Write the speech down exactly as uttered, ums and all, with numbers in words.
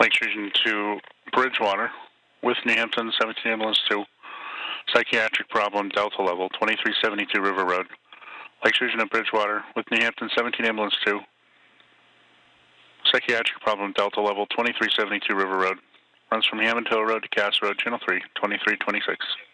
Lakes Region two, Bridgewater, with New Hampton seventeen Ambulance two, psychiatric problem, Delta level, twenty-three seventy-two River Road. Lakes Region of Bridgewater, with New Hampton seventeen Ambulance two, psychiatric problem, Delta level, twenty-three seventy-two River Road. Runs from Hammond Hill Road to Cass Road, Channel three, twenty-three twenty-six.